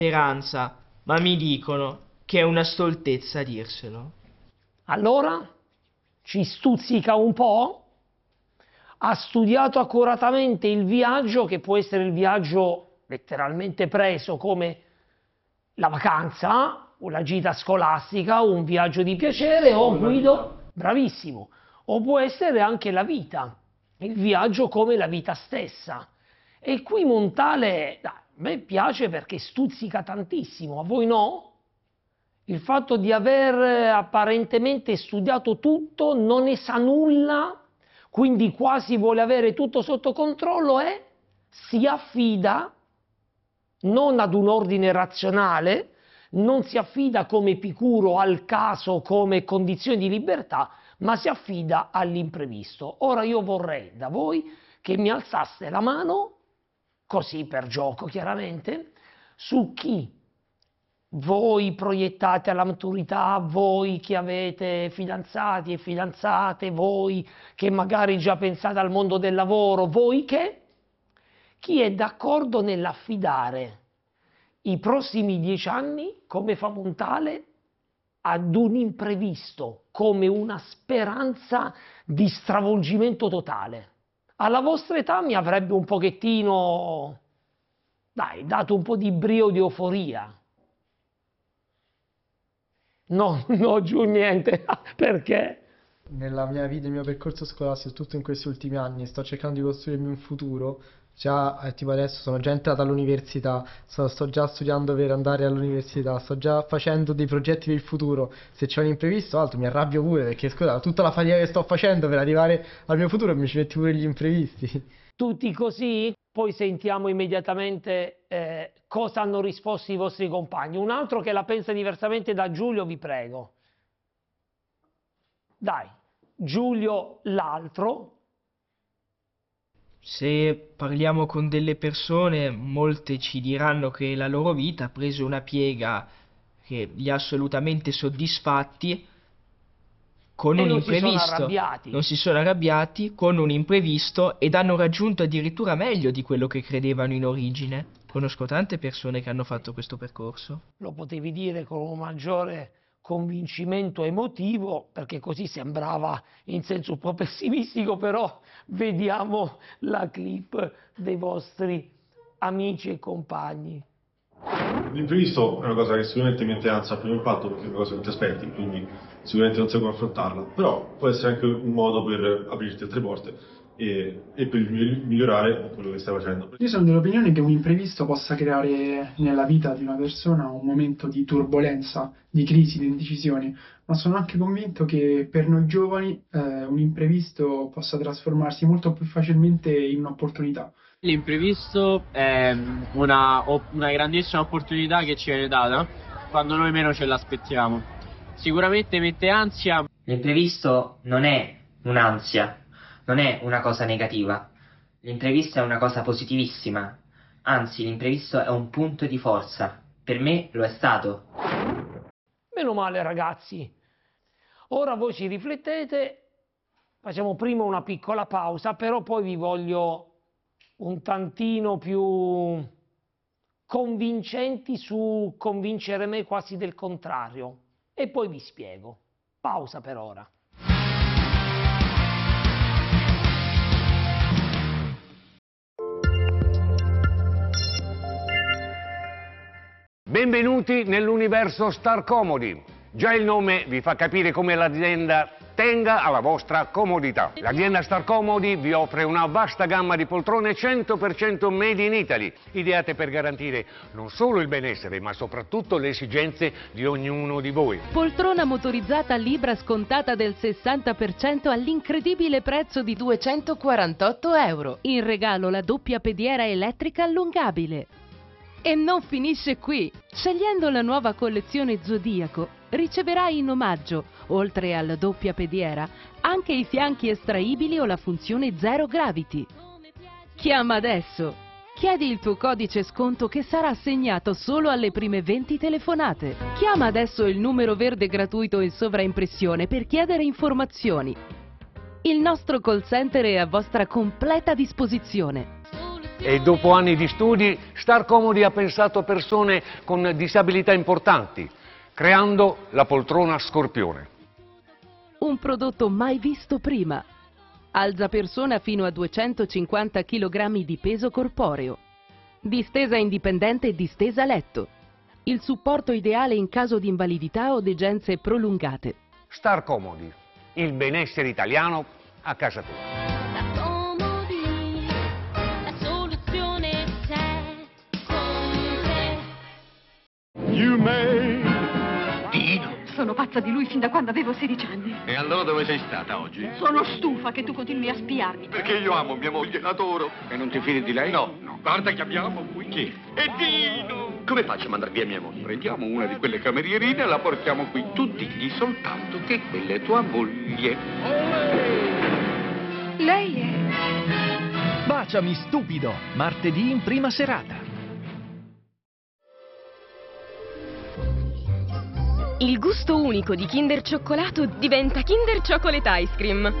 speranza, ma mi dicono che è una stoltezza dirselo. Allora, ci stuzzica un po'? Ha studiato accuratamente il viaggio, che può essere il viaggio letteralmente preso come la vacanza, o la gita scolastica, o un viaggio di piacere, o Guido, bravissimo, o può essere anche la vita, il viaggio come la vita stessa. E qui Montale, a me piace perché stuzzica tantissimo, a voi no? Il fatto di aver apparentemente studiato tutto, non ne sa nulla, quindi quasi vuole avere tutto sotto controllo e si affida non ad un ordine razionale, non si affida come Epicuro al caso come condizione di libertà, ma si affida all'imprevisto. Ora io vorrei da voi che mi alzaste la mano, così per gioco chiaramente, su chi voi proiettate alla maturità, voi che avete fidanzati e fidanzate, voi che magari già pensate al mondo del lavoro, voi che? Chi è d'accordo nell'affidare i prossimi 10 anni, come fa Montale, ad un imprevisto, come una speranza di stravolgimento totale? Alla vostra età mi avrebbe un pochettino, dai, dato un po' di brio, di euforia. No, no, giù niente, perché? Nella mia vita, il mio percorso scolastico, soprattutto in questi ultimi anni, sto cercando di costruirmi un futuro. Già, tipo adesso sono già entrato all'università, sto già studiando per andare all'università, sto già facendo dei progetti per il futuro. Se c'è un imprevisto, altro mi arrabbio pure, perché scusa, tutta la fatica che sto facendo per arrivare al mio futuro mi ci metti pure gli imprevisti. Tutti così? Poi sentiamo immediatamente cosa hanno risposto i vostri compagni. Un altro che la pensa diversamente da Giulio, vi prego. Dai, Giulio l'altro. Se parliamo con delle persone, molte ci diranno che la loro vita ha preso una piega che li ha assolutamente soddisfatti con E un non si sono imprevisto. arrabbiati. Non si sono arrabbiati con un imprevisto ed hanno raggiunto addirittura meglio di quello che credevano in origine. Conosco tante persone che hanno fatto questo percorso. Lo potevi dire con un maggiore convincimento emotivo, perché così sembrava in senso un po' pessimistico, però vediamo la clip dei vostri amici e compagni. L'imprevisto è una cosa che sicuramente mette ansia al primo impatto perché è una cosa che non ti aspetti, quindi sicuramente non sai come affrontarla, però può essere anche un modo per aprirti altre porte e per migliorare quello che stai facendo. Io sono dell'opinione che un imprevisto possa creare nella vita di una persona un momento di turbolenza, di crisi, di indecisione, ma sono anche convinto che per noi giovani un imprevisto possa trasformarsi molto più facilmente in un'opportunità. L'imprevisto è una grandissima opportunità che ci viene data quando noi meno ce l'aspettiamo. Sicuramente mette ansia. L'imprevisto non è un'ansia, non è una cosa negativa. L'imprevisto è una cosa positivissima. Anzi, l'imprevisto è un punto di forza. Per me lo è stato. Meno male, ragazzi. Ora voi ci riflettete, facciamo prima una piccola pausa, però poi vi voglio un tantino più convincenti su convincere me quasi del contrario. E poi vi spiego. Pausa per ora. Benvenuti nell'universo Star Comodi. Già il nome vi fa capire come l'azienda tenga alla vostra comodità. L'azienda Star Comodi vi offre una vasta gamma di poltrone 100% made in Italy, ideate per garantire non solo il benessere, ma soprattutto le esigenze di ognuno di voi. Poltrona motorizzata Libra scontata del 60% all'incredibile prezzo di 248 euro. In regalo la doppia pediera elettrica allungabile. E non finisce qui! Scegliendo la nuova collezione Zodiaco, riceverai in omaggio, oltre alla doppia pediera, anche i fianchi estraibili o la funzione Zero Gravity. Chiama adesso! Chiedi il tuo codice sconto che sarà assegnato solo alle prime 20 telefonate. Chiama adesso il numero verde gratuito in sovraimpressione per chiedere informazioni. Il nostro call center è a vostra completa disposizione. E dopo anni di studi, Star Comodi ha pensato a persone con disabilità importanti, creando la poltrona Scorpione. Un prodotto mai visto prima. Alza persona fino a 250 kg di peso corporeo. Distesa indipendente e distesa letto. Il supporto ideale in caso di invalidità o degenze prolungate. Star Comodi, il benessere italiano a casa tua. Sono pazza di lui fin da quando avevo 16 anni. E allora dove sei stata oggi? Sono stufa che tu continui a spiarmi. Perché io amo mia moglie, l'adoro. E non ti fidi di lei? No, no. Guarda che abbiamo qui. Chi? È Dino! Come faccio a mandare via mia moglie? Prendiamo una di quelle camerierine e la portiamo qui. Tu digli soltanto che quella è tua moglie. Lei è... Baciami stupido, martedì in prima serata. Il gusto unico di Kinder Cioccolato diventa Kinder Chocolate Ice Cream.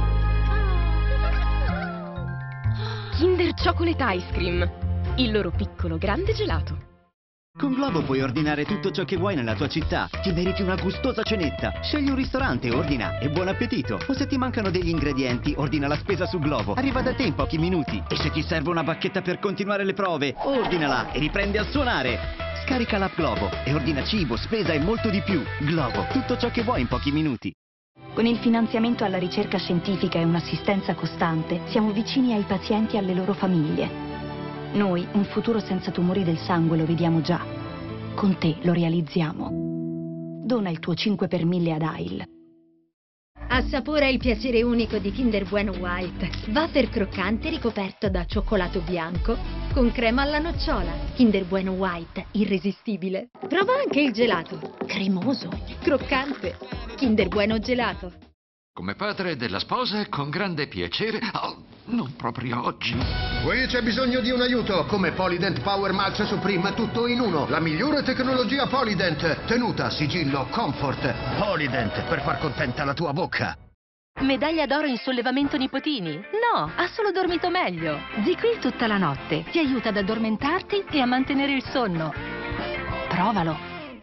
Kinder Chocolate Ice Cream, il loro piccolo grande gelato. Con Globo puoi ordinare tutto ciò che vuoi nella tua città. Ti meriti una gustosa cenetta. Scegli un ristorante, ordina e buon appetito. O se ti mancano degli ingredienti, ordina la spesa su Globo. Arriva da te in pochi minuti. E se ti serve una bacchetta per continuare le prove, ordinala e riprendi a suonare. Scarica l'app Globo e ordina cibo, spesa e molto di più. Globo, tutto ciò che vuoi in pochi minuti. Con il finanziamento alla ricerca scientifica e un'assistenza costante, siamo vicini ai pazienti e alle loro famiglie. Noi un futuro senza tumori del sangue lo vediamo già. Con te lo realizziamo. Dona il tuo 5 per 1000 ad AIL. Assapora il piacere unico di Kinder Bueno White. Wafer croccante ricoperto da cioccolato bianco con crema alla nocciola. Kinder Bueno White, irresistibile. Prova anche il gelato. Cremoso, croccante. Kinder Bueno Gelato. Come padre della sposa, con grande piacere. Oh, non proprio oggi. Qui c'è bisogno di un aiuto. Come Polydent Power Max Supreme, tutto in uno. La migliore tecnologia Polydent. Tenuta, sigillo, comfort. Polydent, per far contenta la tua bocca. Medaglia d'oro in sollevamento nipotini? No, ha solo dormito meglio. ZzzQuil tutta la notte. Ti aiuta ad addormentarti e a mantenere il sonno. Provalo.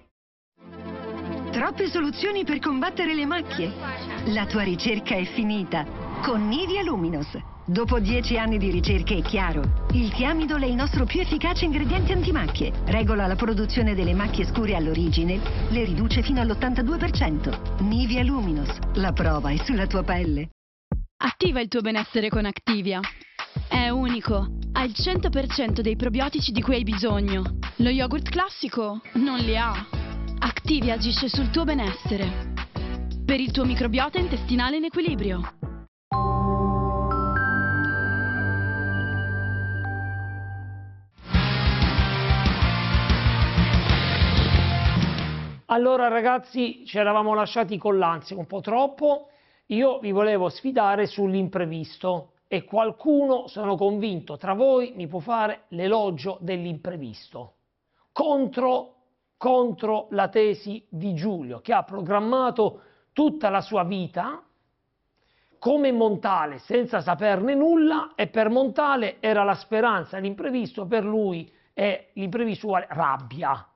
Troppe soluzioni per combattere le macchie. La tua ricerca è finita. Con Nivea Luminous. Dopo 10 anni di ricerche è chiaro. Il Thiamidol è il nostro più efficace ingrediente antimacchie. Regola la produzione delle macchie scure all'origine. Le riduce fino all'82%. Nivea Luminous. La prova è sulla tua pelle. Attiva il tuo benessere con Activia. È unico. Ha il 100% dei probiotici di cui hai bisogno. Lo yogurt classico non li ha. Activia agisce sul tuo benessere. Per il tuo microbiota intestinale in equilibrio. Allora ragazzi, ci eravamo lasciati con l'ansia un po' troppo. Io vi volevo sfidare sull'imprevisto e qualcuno, sono convinto, tra voi mi può fare l'elogio dell'imprevisto. Contro la tesi di Giulio, che ha programmato tutta la sua vita come Montale, senza saperne nulla, e per Montale era la speranza, l'imprevisto per lui è l'imprevisto uguale rabbia.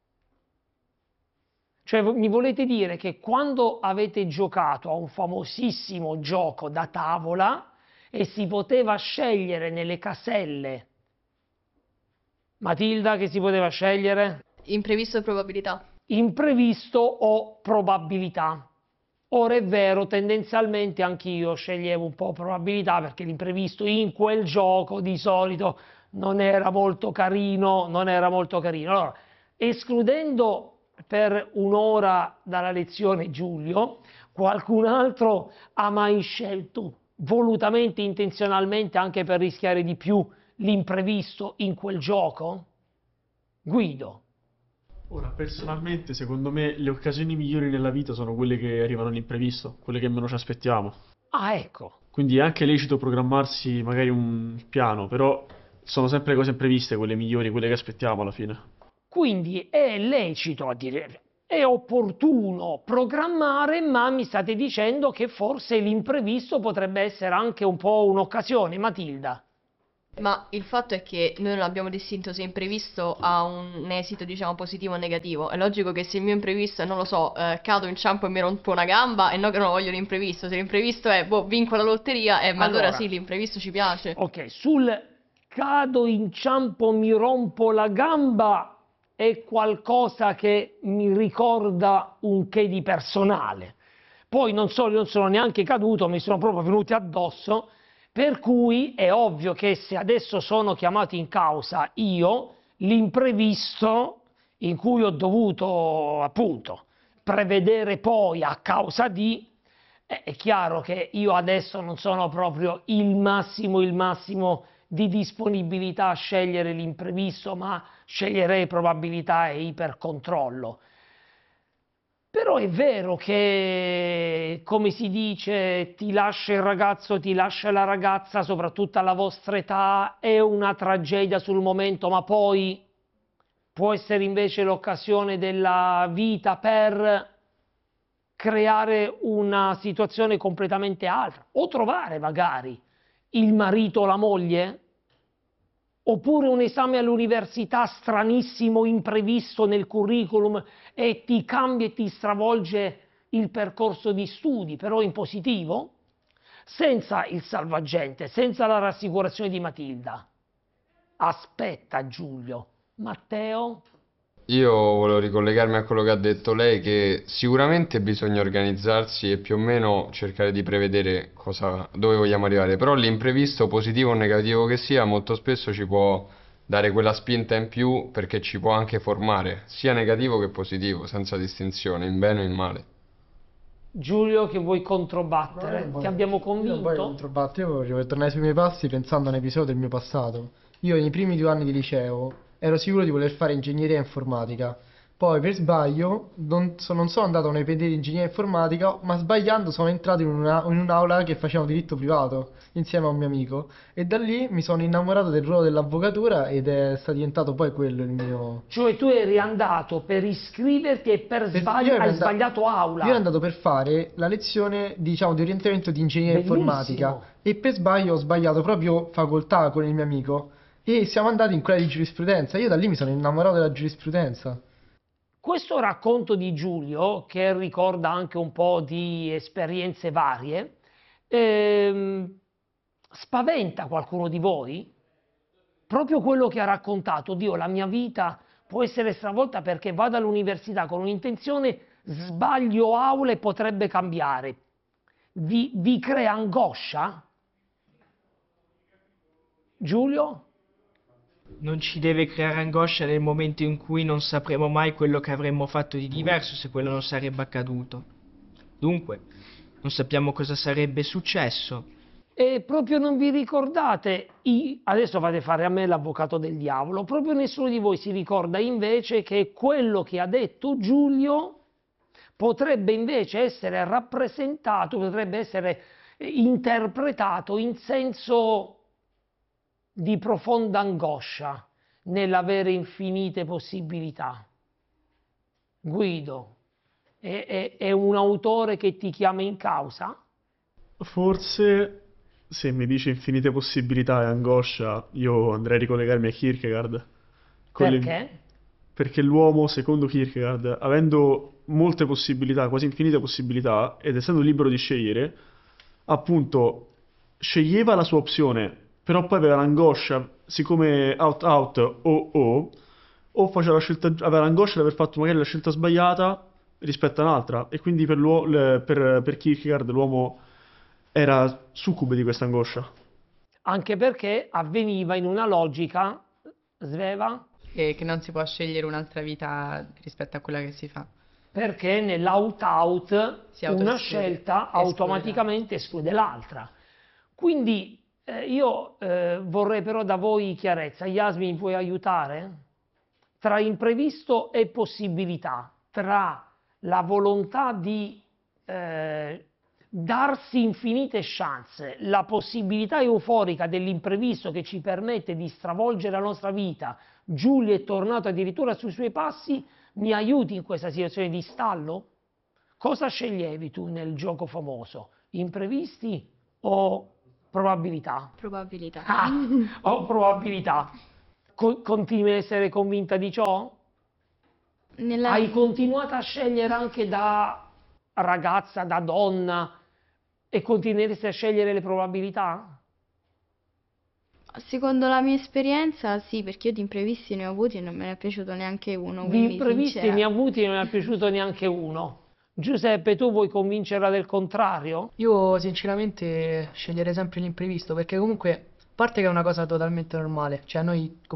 Cioè mi volete dire che quando avete giocato a un famosissimo gioco da tavola e si poteva scegliere nelle caselle, Matilda, che si poteva scegliere? Imprevisto o probabilità? Imprevisto o probabilità. Ora è vero, tendenzialmente anch'io sceglievo un po' probabilità perché l'imprevisto in quel gioco di solito non era molto carino, Allora, escludendo per un'ora dalla lezione Giulio, qualcun altro ha mai scelto volutamente, intenzionalmente, anche per rischiare di più, l'imprevisto in quel gioco? Guido. Ora, personalmente, secondo me, le occasioni migliori nella vita sono quelle che arrivano all'imprevisto, quelle che meno ci aspettiamo. Ah, ecco. Quindi è anche lecito programmarsi magari un piano, però sono sempre cose impreviste, quelle migliori, quelle che aspettiamo alla fine. Quindi è lecito, a dire, è opportuno programmare, ma mi state dicendo che forse l'imprevisto potrebbe essere anche un po' un'occasione, Matilda? Ma il fatto è che noi non abbiamo distinto se imprevisto ha un esito, diciamo, positivo o negativo. È logico che se il mio imprevisto è, non lo so, cado, inciampo e mi rompo una gamba, e no che non voglio l'imprevisto. Se l'imprevisto è, boh, vinco la lotteria, ma allora sì, l'imprevisto ci piace. Ok, sul cado, inciampo, mi rompo la gamba è qualcosa che mi ricorda un che di personale. Poi non sono neanche caduto, mi sono proprio venuti addosso. Per cui è ovvio che se adesso sono chiamato in causa io, l'imprevisto in cui ho dovuto appunto prevedere poi a causa di, è chiaro che io adesso non sono proprio il massimo di disponibilità a scegliere l'imprevisto, ma sceglierei probabilità e ipercontrollo. Però è vero che, come si dice, ti lascia il ragazzo, ti lascia la ragazza, soprattutto alla vostra età, è una tragedia sul momento, ma poi può essere invece l'occasione della vita per creare una situazione completamente altra, o trovare magari il marito o la moglie, oppure un esame all'università stranissimo, imprevisto nel curriculum e ti cambia e ti stravolge il percorso di studi, però in positivo, senza il salvagente, senza la rassicurazione di Matilda. Aspetta Giulio. Matteo? Io volevo ricollegarmi a quello che ha detto lei, che sicuramente bisogna organizzarsi e più o meno cercare di prevedere dove vogliamo arrivare, però l'imprevisto, positivo o negativo che sia, molto spesso ci può dare quella spinta in più, perché ci può anche formare, sia negativo che positivo, senza distinzione, in bene o in male. Giulio, che vuoi controbattere? Ti abbiamo convinto? Io voglio controbattere, io voglio tornare sui miei passi pensando a un episodio del mio passato. Io nei primi 2 anni di liceo ero sicuro di voler fare ingegneria informatica. Poi per sbaglio non sono andato a una EPD di ingegneria informatica, ma sbagliando sono entrato in un'aula che faceva diritto privato insieme a un mio amico, e da lì mi sono innamorato del ruolo dell'avvocatura ed è stato diventato poi quello il mio... Cioè tu eri andato per iscriverti e per sbaglio hai sbagliato aula. Io ero andato per fare la lezione, diciamo, di orientamento di ingegneria informatica, e per sbaglio ho sbagliato proprio facoltà con il mio amico e siamo andati in quella di giurisprudenza. Io da lì mi sono innamorato della giurisprudenza. Questo racconto di Giulio, che ricorda anche un po' di esperienze varie, spaventa qualcuno di voi? Proprio quello che ha raccontato: Dio, la mia vita può essere stravolta perché vado all'università con un'intenzione, sbaglio aula e potrebbe cambiare. Vi crea angoscia? Giulio? Non ci deve creare angoscia nel momento in cui non sapremo mai quello che avremmo fatto di diverso se quello non sarebbe accaduto. Dunque, non sappiamo cosa sarebbe successo. E proprio non vi ricordate, adesso fate fare a me l'avvocato del diavolo, proprio nessuno di voi si ricorda invece che quello che ha detto Giulio potrebbe invece essere rappresentato, potrebbe essere interpretato in senso di profonda angoscia nell'avere infinite possibilità. Guido, è un autore che ti chiama in causa? Forse, se mi dice infinite possibilità e angoscia, io andrei a ricollegarmi a Kierkegaard. Perché? Perché l'uomo, secondo Kierkegaard, avendo molte possibilità, quasi infinite possibilità, ed essendo libero di scegliere, appunto, sceglieva la sua opzione, però poi aveva l'angoscia, siccome out o faceva la scelta, aveva l'angoscia di aver fatto magari la scelta sbagliata rispetto a un'altra, e quindi per Kierkegaard l'uomo era succube di questa angoscia. Anche perché avveniva in una logica, Sveva? Che non si può scegliere un'altra vita rispetto a quella che si fa. Perché nell'out-out una scelta automaticamente esclude l'altra. Quindi io vorrei però da voi chiarezza. Yasmin, puoi aiutare? Tra imprevisto e possibilità, tra la volontà di darsi infinite chance, la possibilità euforica dell'imprevisto che ci permette di stravolgere la nostra vita. Giulio è tornato addirittura sui suoi passi. Mi aiuti in questa situazione di stallo? Cosa sceglievi tu nel gioco famoso? Imprevisti o Probabilità. Probabilità. Ho probabilità. Continui a essere convinta di ciò? Hai continuato a scegliere anche da ragazza, da donna, e continueresti a scegliere le probabilità? Secondo la mia esperienza sì, perché io di imprevisti ne ho avuti e non me ne è piaciuto neanche uno. Di imprevisti ne ho avuti e non mi è piaciuto neanche uno. Giuseppe, tu vuoi convincerla del contrario? Io sinceramente sceglierei sempre l'imprevisto, perché comunque, a parte che è una cosa totalmente normale, cioè noi